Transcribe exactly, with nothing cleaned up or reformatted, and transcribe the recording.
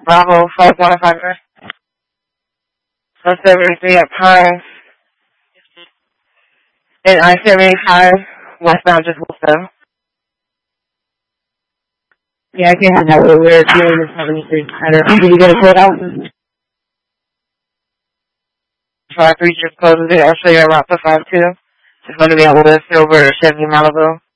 Bravo, five one five. one seventy-three at Pine. And I seventy-five, westbound just Wolfville. Yeah, I can't have that way. We're doing the seventy-three. I don't know. Did you get a code out? five three just closes it. I'll show you a route to five two. It's going to be a Honda Silver or Chevy Malibu.